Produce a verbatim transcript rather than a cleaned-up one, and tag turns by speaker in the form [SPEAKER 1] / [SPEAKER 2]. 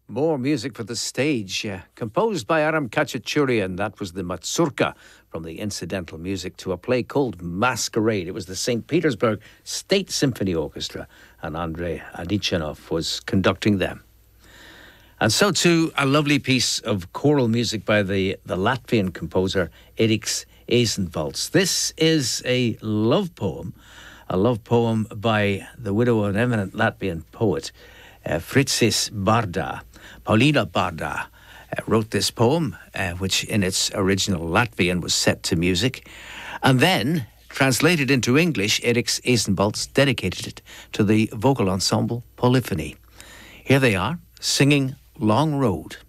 [SPEAKER 1] More music for the stage, uh, composed by Aram Khachaturian. That was the Mazurka from the incidental music to a play called Masquerade. It was the Saint Petersburg State Symphony Orchestra, and Andrei Anichanov was conducting them. And so too, a lovely piece of choral music by the, the Latvian composer Eriks Eizenvalds. This is a love poem, a love poem by the widow of an eminent Latvian poet, uh, Fritzis Barda. Paulina Barda uh, wrote this poem, uh, which in its original Latvian was set to music, and then translated into English. Eriks Eizenvalds dedicated it to the vocal ensemble Polyphony. Here they are, singing Long Road.